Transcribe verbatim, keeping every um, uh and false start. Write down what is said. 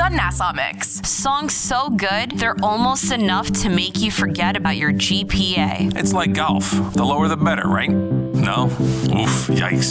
on Nassau Mix. Songs so good, they're almost enough to make you forget about your G P A. It's like golf. The lower the better, right? No? Oof, yikes.